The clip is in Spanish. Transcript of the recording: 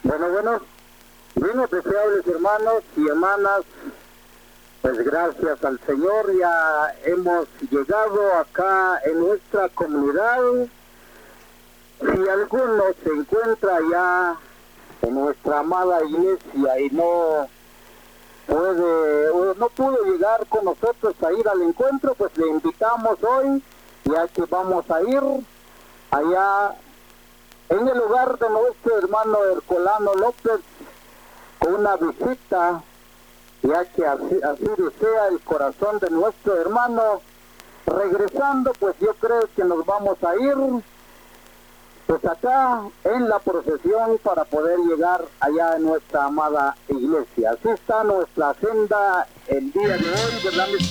Bueno, bien apreciables hermanos y hermanas, pues gracias al Señor ya hemos llegado acá en nuestra comunidad. Si alguno se encuentra ya en nuestra amada iglesia y no puede o no pudo llegar con nosotros a ir al encuentro, pues le invitamos hoy, ya que vamos a ir allá en el lugar de nuestro hermano Herculano López con una visita, ya que así desea el corazón de nuestro hermano. Regresando, pues yo creo que nos vamos a ir pues acá en la procesión para poder llegar allá en nuestra amada iglesia. Así está nuestra agenda el día de hoy, ¿verdad?